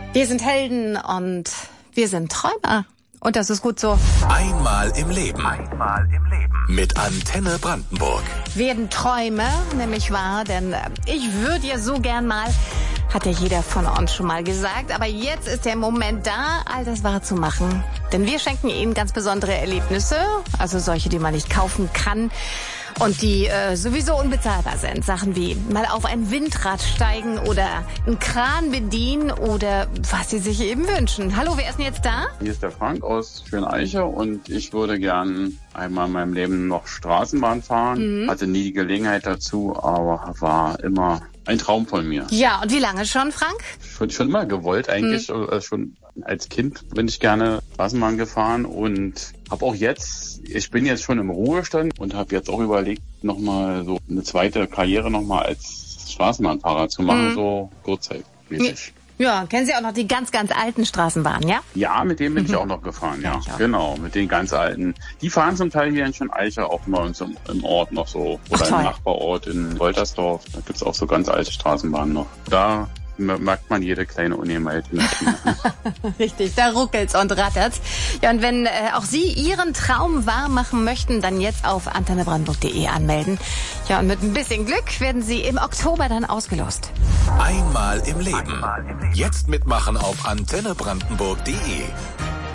Wir sind Helden und wir sind Träumer. Und das ist gut so. Einmal im Leben. Einmal im Leben. Mit Antenne Brandenburg. Werden Träume nämlich wahr, denn ich würde ja so gern mal, hat ja jeder von uns schon mal gesagt, aber jetzt ist der Moment da, all das wahr zu machen. Denn wir schenken Ihnen ganz besondere Erlebnisse, also solche, die man nicht kaufen kann und die sowieso unbezahlbar sind. Sachen wie mal auf ein Windrad steigen oder einen Kran bedienen oder was Sie sich eben wünschen. Hallo, wer ist denn jetzt da? Hier ist der Frank aus Schöneiche und ich würde gern einmal in meinem Leben noch Straßenbahn fahren. Hatte nie die Gelegenheit dazu, aber war immer ein Traum von mir. Ja, und wie lange schon, Frank? Schon immer gewollt eigentlich. Schon als Kind bin ich gerne Straßenbahn gefahren und habe auch jetzt, ich bin jetzt schon im Ruhestand und habe jetzt auch überlegt, nochmal so eine zweite Karriere nochmal als Straßenbahnfahrer zu machen, so kurzzeitmäßig. Ja, kennen Sie auch noch die ganz, ganz alten Straßenbahnen, ja? Ja, mit denen bin ich auch noch gefahren, ja. Genau, mit den ganz alten. Die fahren zum Teil hier in Schöneiche auch bei uns im Ort noch so. Oder im Nachbarort in Woltersdorf. Da gibt's auch so ganz alte Straßenbahnen noch. Da merkt man jede kleine Unebenheit. Richtig, da ruckelt's und rattert's. Ja, und wenn auch Sie Ihren Traum wahr machen möchten, dann jetzt auf antennebrandenburg.de anmelden. Ja, und mit ein bisschen Glück werden Sie im Oktober dann ausgelost. Einmal im Leben. Jetzt mitmachen auf antennebrandenburg.de.